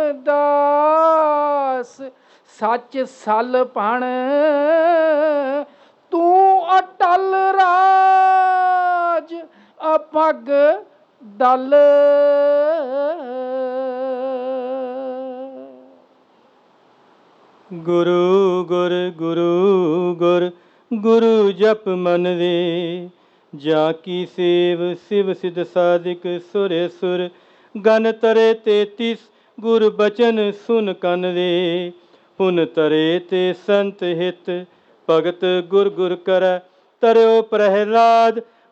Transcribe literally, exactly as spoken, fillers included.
ਦਾਸ ਸੱਚ ਸਲ ਭਣ ਤੂੰ ਅਟਲ ਰਾਜ ਅਪੱਗ ਦਲ। ਗੁਰੂ ਗੁਰ ਗੁਰੂ ਗੁਰ ਗੁਰੂ ਜਪ ਮਨ ਰੇ, ਜਾ ਕੀ ਸੇਵ ਸਿਵ ਸਿਧ ਸਾਧਿਕ ਸੁਰ ਸੁਰ। ਗਨ ਤਰੇ ਤੇਤੀਸ ਗੁਰ ਬਚਨ ਸੁਨ ਕਨ ਰੇ, ਪੁਨ ਤਰੇ ਤੇ ਸੰਤ ਹਿਤ ਭਗਤ ਗੁਰ ਗੁਰ ਕਰੈ। ਤਰਿਓ ਪ੍ਰਹਿਲਾਦ